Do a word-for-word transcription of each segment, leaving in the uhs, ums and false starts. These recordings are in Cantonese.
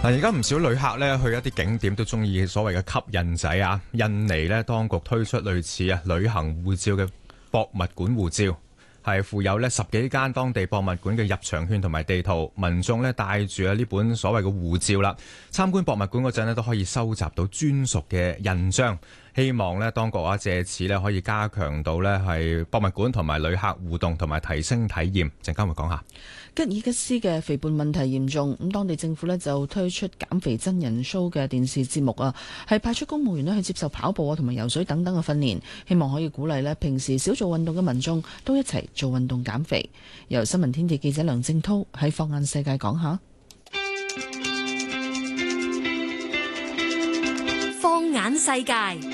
嗱，而家唔少旅客咧去一啲景點都中意所謂嘅吸印仔啊！印尼咧當局推出類似啊旅行護照嘅博物館護照，係附有咧十幾間當地博物館嘅入場券同埋地圖，民眾咧帶住啊呢本所謂嘅護照啦，參觀博物館嗰陣咧都可以收集到專屬嘅印章。希望咧當局啊借此咧可以加強到咧係博物館同埋旅客互動同埋提升體驗。陣間會講下吉爾吉斯嘅肥胖問題嚴重，咁當地政府咧就推出減肥真人 show 嘅電視節目啊，係派出公務員咧去接受跑步啊同埋游水等等嘅訓練，希望可以鼓勵咧平時少做運動嘅民眾都一齊做運動減肥。由新聞天地記者梁正濤喺放眼世界講下。 放眼世界。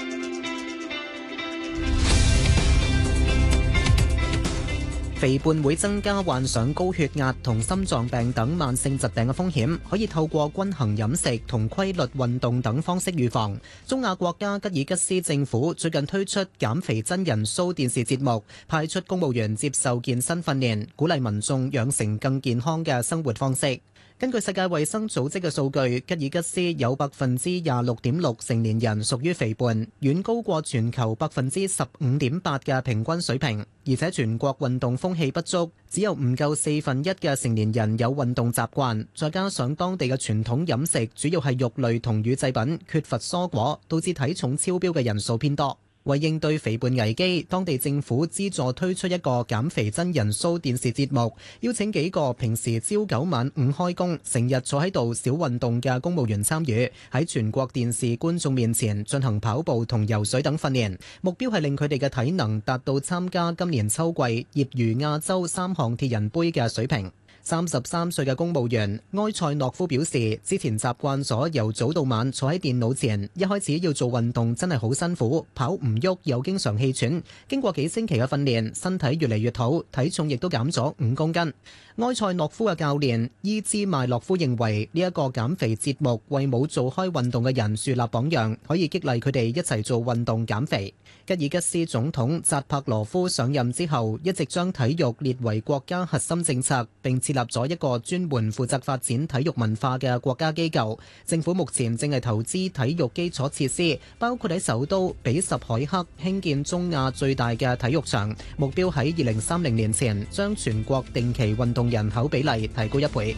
肥胖會增加患上高血壓同心臟病等慢性疾病嘅風險，可以透過均衡飲食同規律運動等方式預防。中亞國家吉爾吉斯政府最近推出減肥真人 show 電視節目，派出公務員接受健身訓練，鼓勵民眾養成更健康嘅生活方式。根據世界衛生組織嘅數據，吉爾吉斯有百分之廿六點六成年人屬於肥胖，遠高過全球百分之十五點八嘅平均水平。而且全國運動風氣不足，只有唔夠四分一嘅成年人有運動習慣。再加上當地嘅傳統飲食主要係肉類同乳製品，缺乏蔬果，導致體重超標嘅人數偏多。為應對肥胖危機，當地政府資助推出一個減肥真人 show 電視節目，邀請幾個平時朝九晚五開工、成日坐喺度少運動嘅公務員參與，喺全國電視觀眾面前進行跑步同游水等訓練，目標係令佢哋嘅體能達到參加今年秋季業餘亞洲三項鐵人杯嘅水平。三十三歲嘅公務員埃塞諾夫表示，之前習慣咗由早到晚坐喺電腦前，一開始要做運動真係好辛苦，跑唔喐又經常氣喘。經過幾星期嘅訓練，身體越嚟越好，體重亦都減咗五公斤。埃塞諾夫嘅教練伊茲邁洛夫認為呢一個減肥節目為冇做開運動嘅人樹立榜樣，可以激勵佢哋一齊做運動減肥。吉爾吉斯總統扎帕羅夫上任之後，一直將體育列為國家核心政策，並設立咗一個專門負責發展體育文化嘅國家機構。政府目前正係投資體育基礎設施，包括喺首都比什凱克興建中亞最大嘅體育場，目標喺二零三零年前將全國定期運動人口比例提高一倍。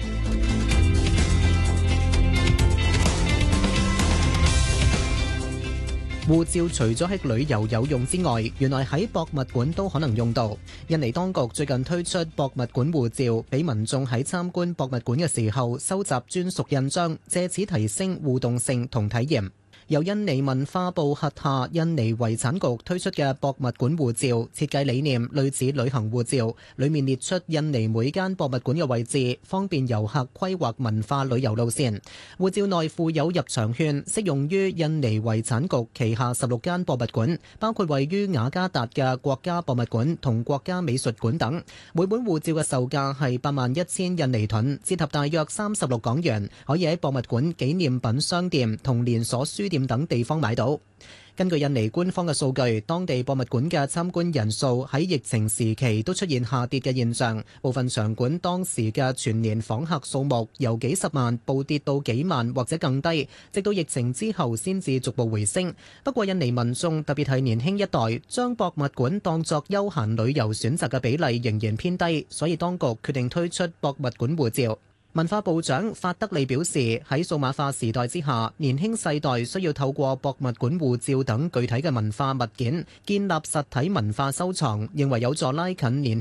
護照除咗喺旅遊有用之外，原來喺博物館都可能用到。印尼當局最近推出博物館護照，俾民眾喺參觀博物館嘅時候收集專屬印章，借此提升互動性同體驗。由印尼文化部轄下印尼遺產局推出嘅博物館護照，設計理念類似旅行護照，裡面列出印尼每間博物館嘅位置，方便遊客規劃文化旅遊路線。護照內附有入場券，適用於印尼遺產局旗下十六間博物館，包括位於雅加達嘅國家博物館同國家美術館等。每本護照嘅售價係八萬一千印尼盾，折合大約三十六港元，可以喺博物館紀念品商店同連鎖書店等地方買到。根據印尼官方嘅數據，當地博物館嘅參觀人數喺疫情時期都出現下跌嘅現象，部分場館當時嘅全年訪客數目由幾十萬暴跌到幾萬或者更低，直到疫情之後先至逐步回升。不過印尼民眾特別係年輕一代將博物館當作休閒旅遊選擇嘅比例仍然偏低，所以當局決定推出博物館護照。文化部長法德利表示，喺數碼化時代之下，年輕世代需要透過博物館護照等具體嘅文化物件，建立實體文化收藏，認為有助拉近年